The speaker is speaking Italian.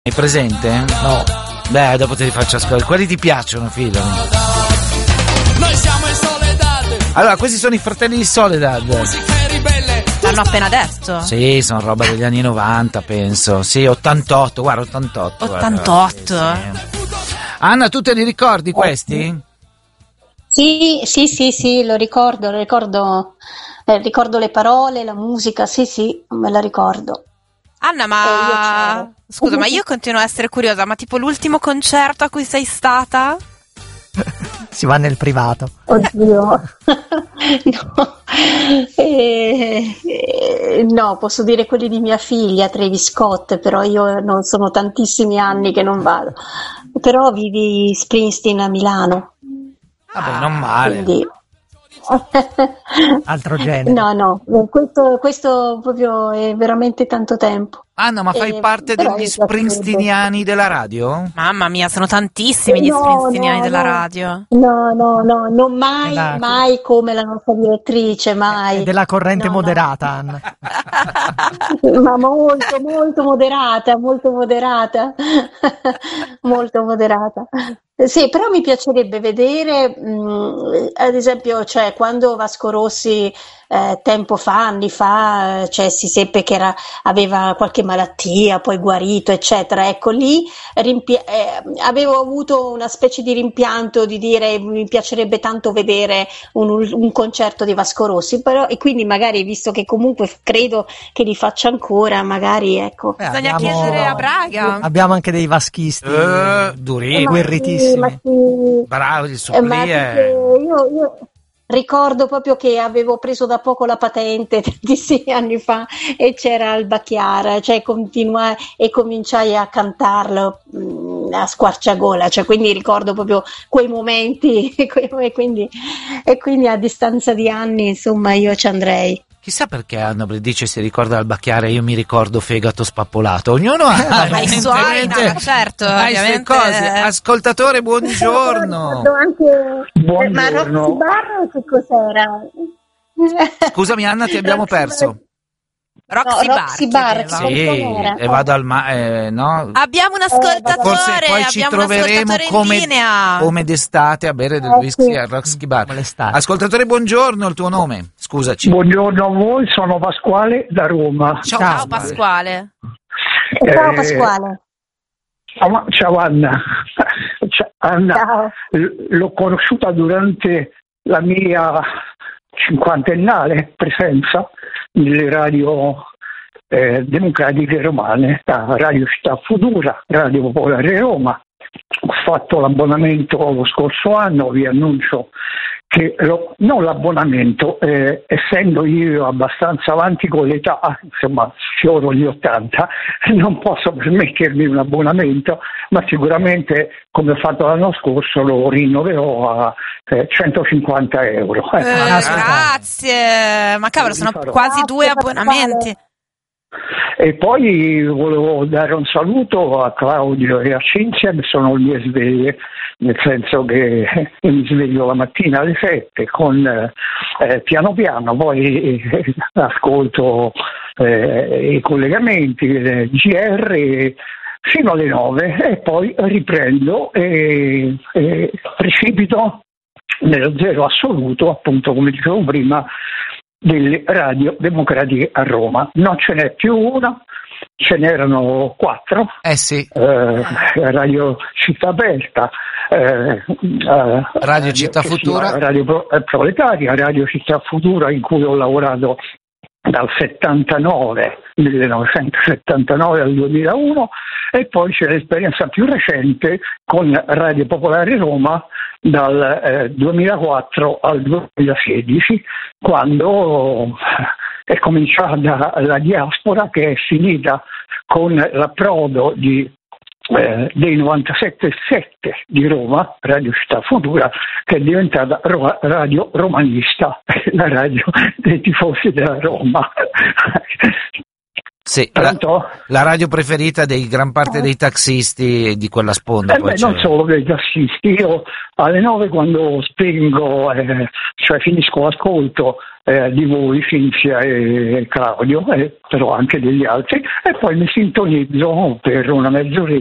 Hai presente? No. Beh, dopo te li faccio ascoltare. Quelli ti piacciono, fidami. Noi siamo in Soledad. Allora, questi sono i fratelli di Soledad. Musiche ribelle. L'hanno appena detto. Sì, sono roba degli anni 90, penso. Sì, 88, guarda, 88. 88. Guarda, sì. Anna, tu te li ricordi questi? Sì, lo ricordo le parole, la musica, sì, me la ricordo. Anna, ma scusa, ma io continuo a essere curiosa, ma tipo l'ultimo concerto a cui sei stata? Si va nel privato. Oddio, no. No, posso dire quelli di mia figlia, Travis Scott, però io non sono tantissimi anni che non vado. Però vivi Springsteen a Milano. Vabbè, non male. Quindi... Altro genere. No, questo proprio è veramente tanto tempo. Anna, ma fai parte degli springsteeniani della radio? Mamma mia, sono tantissimi gli springsteeniani della radio. No, non mai come la nostra direttrice, mai. È della corrente moderata, Anna. Ma molto moderata, molto moderata. Sì, però mi piacerebbe vedere, ad esempio, cioè, quando Vasco Rossi anni fa, cioè, si seppe che aveva qualche malattia, poi guarito, eccetera. Ecco, lì avevo avuto una specie di rimpianto di dire mi piacerebbe tanto vedere un concerto di Vasco Rossi, però, e quindi magari, visto che comunque credo che li faccia ancora, magari, ecco. Bisogna chiedere a Braga. Abbiamo anche dei vaschisti durissimi, guerritissimi. Bravi, il supplie. Io ricordo proprio che avevo preso da poco la patente tantissimi anni fa e c'era il Bacchiara, cioè cominciai a cantarlo a squarciagola, cioè, quindi ricordo proprio quei momenti e quindi a distanza di anni, insomma, io ci andrei. Chissà perché Anna dice si ricorda al Bacchiare, io mi ricordo fegato spappolato. Ognuno ha i suoi, certo, ha le sue cose. Ascoltatore, buongiorno. Buongiorno. Ma Roxy Bar che cos'era? Scusami Anna, ti abbiamo perso. Roxy Bar. Sì, e vado al no? Abbiamo un ascoltatore, forse poi ci troveremo come d'estate a bere del whisky al Roxy Bar. Ascoltatore, buongiorno, il tuo nome? Scusaci. Buongiorno a voi, sono Pasquale da Roma. Ciao Pasquale. Ciao Pasquale. Ciao Anna. Anna, ciao. L'ho conosciuta durante la mia cinquantennale presenza nelle radio democratiche romane, Radio Città Futura, Radio Popolare Roma. Ho fatto l'abbonamento lo scorso anno, vi annuncio che non l'abbonamento, essendo io abbastanza avanti con l'età, insomma sfioro gli 80, non posso permettermi un abbonamento, ma sicuramente come ho fatto l'anno scorso lo rinnoverò a 150 euro. Grazie, ma cavolo, sono quasi 2 abbonamenti. E poi volevo dare un saluto a Claudio e a Cinzia, che sono le mie sveglie, nel senso che mi sveglio la mattina alle 7 con piano piano, poi ascolto i collegamenti, GR fino alle 9 e poi riprendo e precipito nello zero assoluto, appunto come dicevo prima, delle radio democratiche a Roma. Non ce n'è più una, ce n'erano 4. Sì. Radio Città Aperta, Radio Città Futura, Radio Proletaria, Radio Città Futura, in cui ho lavorato dal 1979 al 2001, e poi c'è l'esperienza più recente con Radio Popolare Roma dal 2004 al 2016, quando è cominciata la diaspora, che è finita con l'approdo dei 97.7 di Roma, Radio Città Futura, che è diventata Radio Romanista, la radio dei tifosi della Roma. Sì, la radio preferita di gran parte dei taxisti di quella sponda. Non solo dei taxisti, io alle 9 quando spengo, cioè finisco l'ascolto di voi, Cinzia e Claudio, però anche degli altri, e poi mi sintonizzo per una mezz'ora